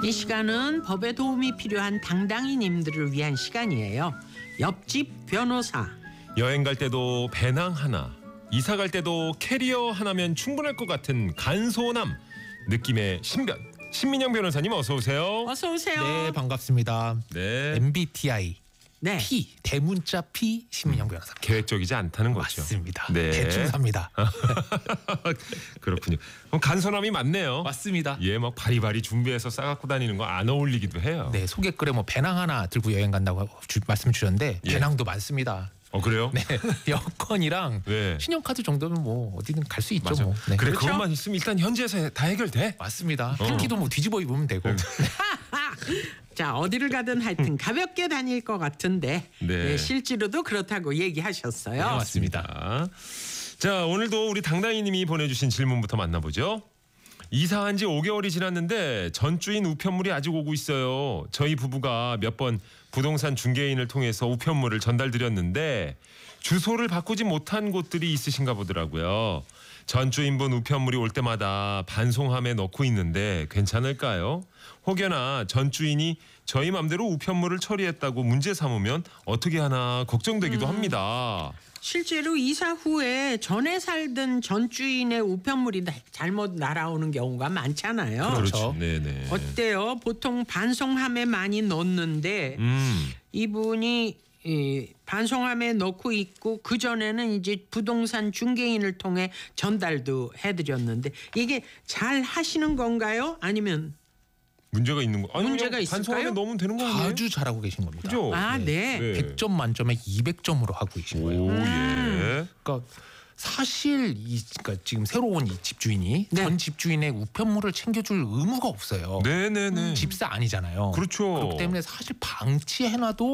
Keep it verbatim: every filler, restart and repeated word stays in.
이 시간은 법에 도움이 필요한 당당이님들을 위한 시간이에요. 옆집 변호사. 여행 갈 때도 배낭 하나, 이사 갈 때도 캐리어 하나면 충분할 것 같은 간소남 느낌의 신변 신민영 변호사님 어서 오세요. 어서 오세요. 네, 반갑습니다. 네. 엠비티아이 네. P 대문자 P 신민영 변호사. 계획적이지 않다는 거죠. 맞습니다. 네. 대충 삽니다. 그렇군요. 그럼 간소남이 많네요. 맞습니다. 예, 막 바리바리 준비해서 싸갖고 다니는 거 안 어울리기도 해요. 네, 소개글에 뭐 배낭 하나 들고 여행 간다고 주, 말씀 주셨는데 예. 배낭도 많습니다. 어 그래요? 네, 여권이랑 네. 신용카드 정도면 뭐 어디든 갈 수 있죠. 맞아. 뭐. 네. 그래 그렇죠? 그것만 있으면 일단 현지에서 다 해결돼. 맞습니다. 어. 팬티도 뭐 뒤집어 입으면 되고. 네. 자, 어디를 가든 하여튼 가볍게 다닐 것 같은데 네. 네, 실제로도 그렇다고 얘기하셨어요. 네, 맞습니다. 자, 오늘도 우리 당당이님이 보내주신 질문부터 만나보죠. 이사한 지 오 개월이 지났는데 전주인 우편물이 아직 오고 있어요. 저희 부부가 몇 번 부동산 중개인을 통해서 우편물을 전달드렸는데 주소를 바꾸지 못한 곳들이 있으신가 보더라고요. 전주인분 우편물이 올 때마다 반송함에 넣고 있는데 괜찮을까요? 혹여나 전주인이 저희 맘대로 우편물을 처리했다고 문제 삼으면 어떻게 하나 걱정되기도 음. 합니다. 실제로 이사 후에 전에 살던 전주인의 우편물이 나- 잘못 날아오는 경우가 많잖아요. 그렇죠. 네네. 어때요? 보통 반송함에 많이 넣는데 음. 이분이 이 반송함에 넣고 있고 그 전에는 이제 부동산 중개인을 통해 전달도 해드렸는데 이게 잘 하시는 건가요? 아니면 문제가 있는 거? 아니, 문제가 그냥 있을까요? 반송함에 넣으면 되는 거 아니에요? 아주 잘하고 계신 겁니다. 그죠? 아 네. 네. 백 점 만점에 이백 점으로 하고 계신 거예요. 오 예. 그러니까 사실 이 그러니까 지금 새로 온 이 집주인이 네. 전 집주인의 우편물을 챙겨줄 의무가 없어요. 네네네. 집사 아니잖아요. 그렇죠. 그렇기 때문에 사실 방치해놔도